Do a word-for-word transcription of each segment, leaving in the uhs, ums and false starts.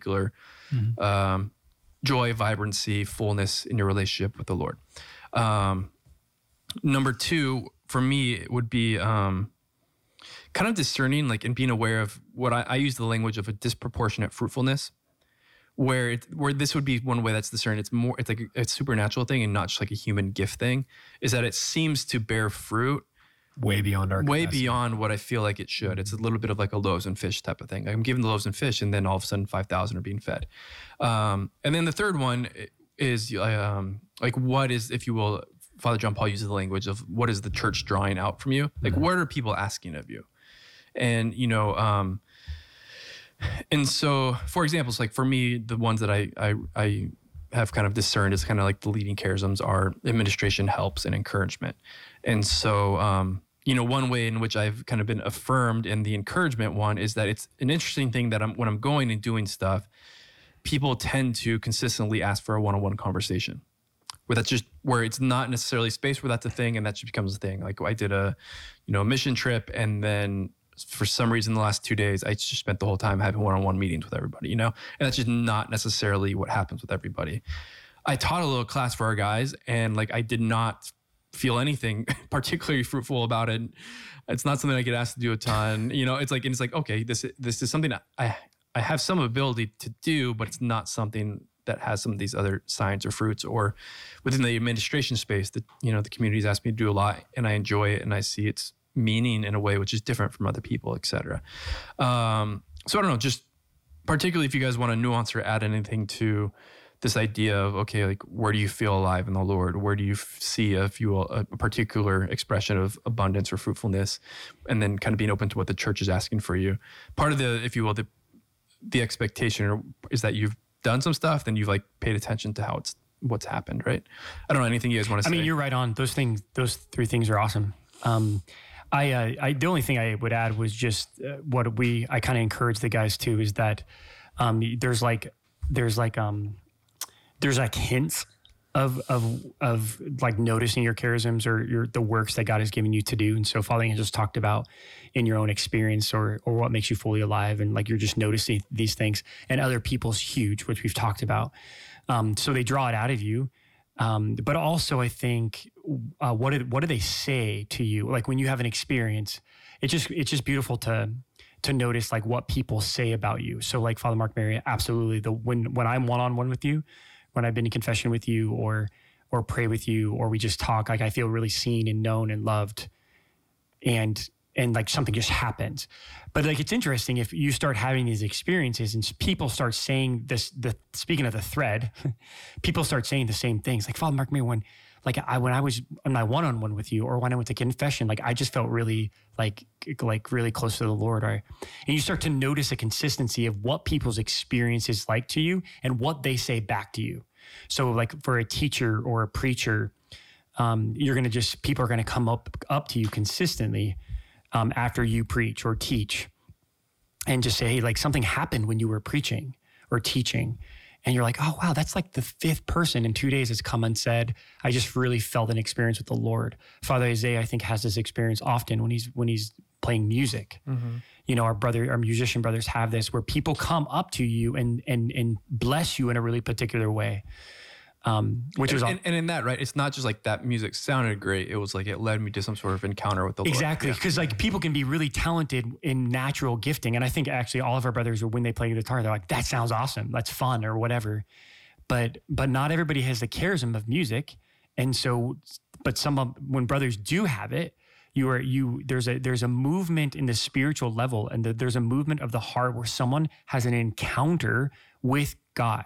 particular mm-hmm. um, joy, vibrancy, fullness in your relationship with the Lord. Um, number two, for me, it would be um, kind of discerning, like, and being aware of what I, I use the language of a disproportionate fruitfulness, where it, where this would be one way that's discerned. It's more, it's like a, it's a supernatural thing and not just like a human gift thing, is that it seems to bear fruit way beyond our way capacity. beyond what I feel like it should. It's a little bit of like a loaves and fish type of thing. I'm giving the loaves and fish, and then all of a sudden five thousand are being fed. Um, and then the third one is um, like, what is, if you will, Father John Paul uses the language of what is the church drawing out from you? Like, mm-hmm. what are people asking of you? And, you know, um, and so, for example, it's like for me, the ones that I, I, I have kind of discerned is kind of like the leading charisms are administration, helps, and encouragement. And so, um, you know, one way in which I've kind of been affirmed in the encouragement one is that it's an interesting thing that I'm, when I'm going and doing stuff, people tend to consistently ask for a one-on-one conversation, where that's just, where it's not necessarily space where that's a thing, and that just becomes a thing. Like I did a, you know, a mission trip, and then for some reason the last two days, I just spent the whole time having one-on-one meetings with everybody, you know? And that's just not necessarily what happens with everybody. I taught a little class for our guys, and like, I did not feel anything particularly fruitful about it. It's not something I get asked to do a ton, you know, it's like, and it's like, okay, this, this is something that I, I have some ability to do, but it's not something that has some of these other signs or fruits. Or within the administration space, that, you know, the community's asked me to do a lot, and I enjoy it, and I see its meaning in a way which is different from other people, et cetera. Um, so I don't know, just particularly if you guys want to nuance or add anything to this idea of, okay, like, where do you feel alive in the Lord? Where do you f- see, if you will, a, a particular expression of abundance or fruitfulness, and then kind of being open to what the church is asking for you. Part of the, if you will, the the expectation is that you've done some stuff, then you've like paid attention to how it's, what's happened, right? I don't know, anything you guys want to say? I mean, you're right on. Those things, those three things are awesome. Um, I, uh, I, the only thing I would add was just uh, what we, I kind of encourage the guys to, is that um, there's like, there's like, um, there's like hints of, of, of like noticing your charisms or your, the works that God has given you to do. And so Father Ian just talked about in your own experience, or, or what makes you fully alive. And like, you're just noticing these things, and other people's huge, which we've talked about. Um, so they draw it out of you. Um, but also I think, uh, what did, what do they say to you? Like when you have an experience, it's just, it's just beautiful to, to notice like what people say about you. So like Father Mark Mary, absolutely. The, when, when I'm one-on-one with you, when I've been in confession with you, or, or pray with you, or we just talk, like I feel really seen and known and loved, and, and like something just happens. But like, it's interesting if you start having these experiences and people start saying this, the, speaking of the thread, people start saying the same things. Like Father Mark Mary, when, like I, when I was on my one-on-one with you, or when I went to confession, like I just felt really like, like really close to the Lord. Or, and you start to notice a consistency of what people's experience is like to you and what they say back to you. So like for a teacher or a preacher, um, you're going to just, people are going to come up, up to you consistently um, after you preach or teach, and just say, hey, like something happened when you were preaching or teaching. And you're like, oh, wow, that's like the fifth person in two days has come and said, I just really felt an experience with the Lord. Father Isaiah, I think, has this experience often when he's when he's playing music. Mm-hmm. You know, our brother, our musician brothers have this, where people come up to you and and and bless you in a really particular way. Um, which and, was and, and in that, right, it's not just like that music sounded great. It was like it led me to some sort of encounter with the Lord. Exactly, because yeah. like people can be really talented in natural gifting, and I think actually all of our brothers, when they play guitar, they're like, that sounds awesome, that's fun, or whatever. But but not everybody has the charism of music, and so but some of, when brothers do have it, you are you there's a there's a movement in the spiritual level, and the, there's a movement of the heart where someone has an encounter with God.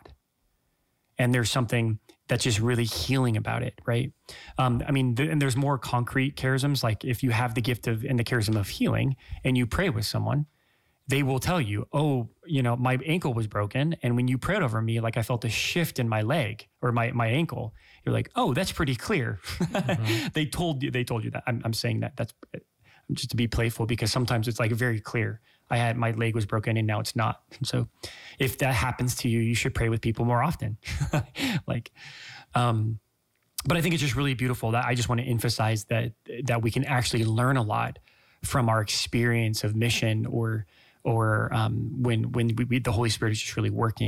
And there's something that's just really healing about it, right? Um, I mean, th- and there's more concrete charisms. Like if you have the gift of and the charism of healing, and you pray with someone, they will tell you, oh, you know, my ankle was broken, and when you prayed over me, like I felt a shift in my leg or my my ankle. You're like, oh, that's pretty clear. Mm-hmm. they told you, they told you that. I'm, I'm saying that. That's just to be playful, because sometimes it's like very clear. I had, my leg was broken and now it's not. And so if that happens to you, you should pray with people more often. like, um, but I think it's just really beautiful that I just want to emphasize that, that we can actually learn a lot from our experience of mission, or, or, um, when, when we, we, the Holy Spirit is just really working.